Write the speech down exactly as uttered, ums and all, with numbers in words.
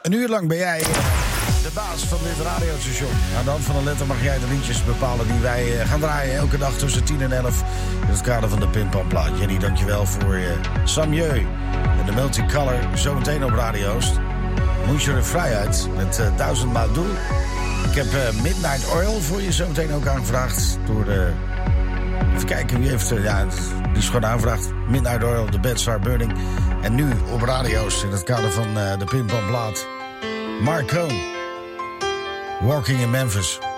Een uur lang ben jij de baas van dit radiostation. Aan de hand van een letter mag jij de liedjes bepalen die wij gaan draaien. Elke dag tussen tien en elf in het kader van de Pinpanplaat. Jenny, dankjewel voor je Samieu en de Multicolor. Zometeen op Radio Oost. Moesje de Vrijheid met uh, Duizend Maal Doel. Ik heb uh, Midnight Oil voor je zometeen ook aangevraagd. Door uh, even kijken wie heeft... Uh, ja, die is gewoon aangevraagd. Midnight Oil, The Beds Are Burning. En nu op Radio Oost in het kader van uh, de Pinpanplaat. Mark Cohn. Walking in Memphis.